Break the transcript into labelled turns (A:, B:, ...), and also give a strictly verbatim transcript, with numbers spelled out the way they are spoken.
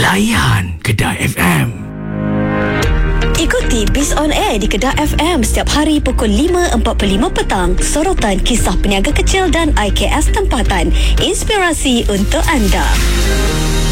A: layan Kedah F M.
B: Ikuti Biz On Air di Kedah F M setiap hari pukul lima empat puluh lima petang. Sorotan kisah peniaga kecil dan I K S tempatan. Inspirasi untuk anda.